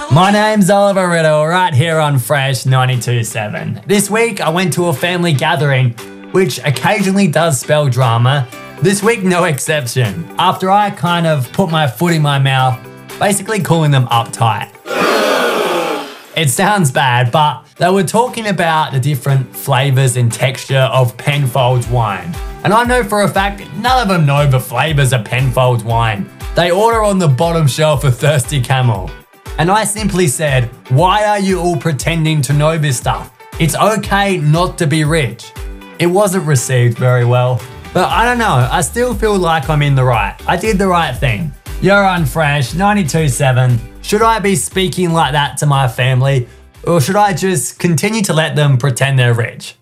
My name's Oliver Riddle, right here on Fresh 92.7. This week I went to a family gathering, which occasionally does spell drama. This week, no exception. After I kind of put my foot in my mouth, basically calling them uptight. It sounds bad, but they were talking about the different flavours and texture of Penfolds wine. And I know for a fact, none of them know the flavours of Penfolds wine. They order on the bottom shelf of Thirsty Camel. And I simply said, why are you all pretending to know this stuff? It's okay not to be rich. It wasn't received very well. But I don't know, I still feel like I'm in the right. I did the right thing. You're on Fresh 92.7. Should I be speaking like that to my family? Or should I just continue to let them pretend they're rich?